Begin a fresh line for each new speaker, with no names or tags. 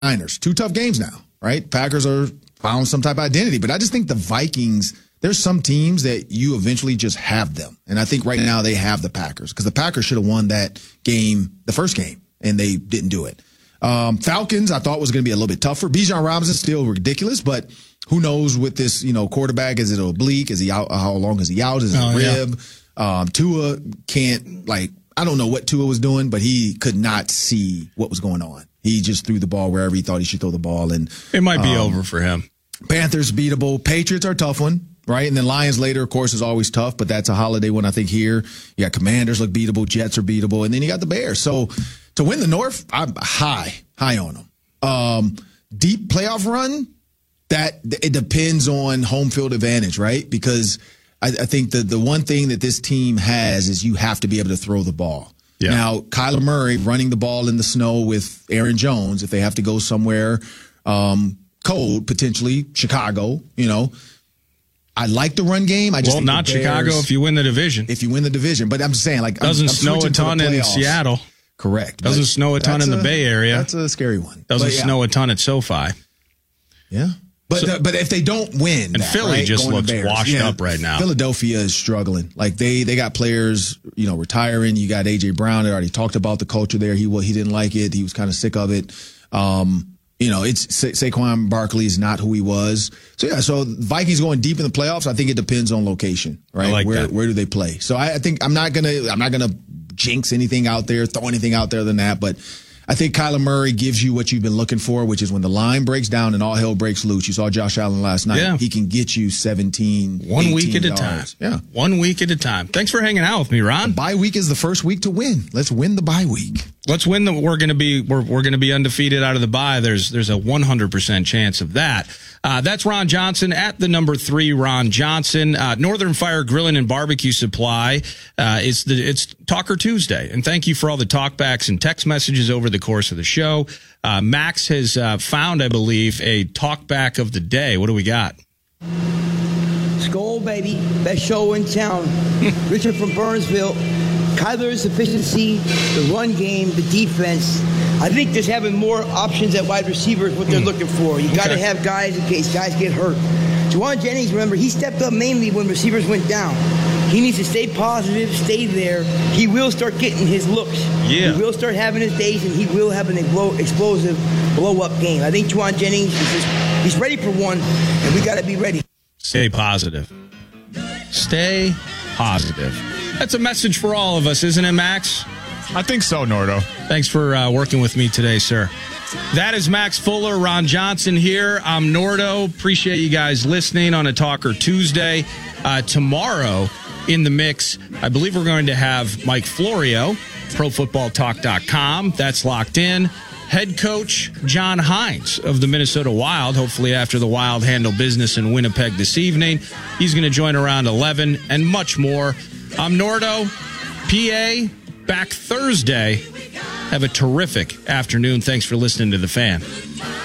Niners. 2 tough games now, right? Packers are found some type of identity, but I just think the Vikings, there's some teams that you eventually just have them. And I think right now they have the Packers because the Packers should have won that game, the first game, and they didn't do it. Falcons, I thought was going to be a little bit tougher. Bijan Robinson still ridiculous, but who knows with this, quarterback? Is it oblique? Is he out? How long is he out? Is it a rib? Yeah. Tua can't, I don't know what Tua was doing, but he could not see what was going on. He just threw the ball wherever he thought he should throw the ball. And
it might be over for him.
Panthers beatable. Patriots are a tough one, right? And then Lions later, of course, is always tough, but that's a holiday one, I think, here. You got Commanders look beatable. Jets are beatable. And then you got the Bears. So to win the North, I'm high on them. Deep playoff run, that it depends on home field advantage, right? Because I think the one thing that this team has is you have to be able to throw the ball. Yeah. Now, Kyler Murray running the ball in the snow with Aaron Jones, if they have to go somewhere cold, potentially Chicago, I like the run game. I just think
not Chicago if you win the division.
If you win the division. But I'm saying,
doesn't snow a ton in Seattle.
Correct.
Doesn't snow a ton in the Bay Area.
That's a scary one.
Doesn't snow a ton at SoFi.
Yeah. But if they don't win,
and Philly just looks washed up right now.
Philadelphia is struggling. They got players, retiring. You got AJ Brown. They already talked about the culture there. He didn't like it. He was kind of sick of it. It's Saquon Barkley is not who he was. So Vikings going deep in the playoffs. I think it depends on location, right?
I like
where
that.
Where do they play? So I think I'm not gonna jinx anything out there, throw anything out there than that, but. I think Kyler Murray gives you what you've been looking for, which is when the line breaks down and all hell breaks loose. You saw Josh Allen last night. Yeah. He can get you 17,
1 week at a time.
Yeah. 1
week at a time. Thanks for hanging out with me, Ron.
The bye week is the first week to win. Let's win the bye week.
Let's win we're going to be undefeated out of the bye. There's a 100% chance of that. That's Ron Johnson at the number 3, Ron Johnson. Northern Fire Grilling and Barbecue Supply. It's Talker Tuesday. And thank you for all the talkbacks and text messages over the course of the show. Max has found, I believe, a talkback of the day. What do we got?
Skull, baby. Best show in town. Richard from Burnsville. Kyler's efficiency, the run game, the defense. I think just having more options at wide receiver is what they're looking for. You got to have guys in case guys get hurt. Juwan Jennings, remember, he stepped up mainly when receivers went down. He needs to stay positive, stay there. He will start getting his looks.
Yeah.
He will start having his days, and he will have an explosive blow-up game. I think Juwan Jennings, he's ready for one, and we got to be ready.
Stay positive. Stay positive. That's a message for all of us, isn't it, Max?
I think so, Nordo.
Thanks for working with me today, sir. That is Max Fuller, Ron Johnson here. I'm Nordo. Appreciate you guys listening on a Talker Tuesday. Tomorrow in the mix, I believe we're going to have Mike Florio, ProFootballTalk.com. That's locked in. Head coach John Hines of the Minnesota Wild, hopefully after the Wild handle business in Winnipeg this evening. He's going to join around 11 and much more. I'm Nordo, PA, back Thursday. Have a terrific afternoon. Thanks for listening to The Fan.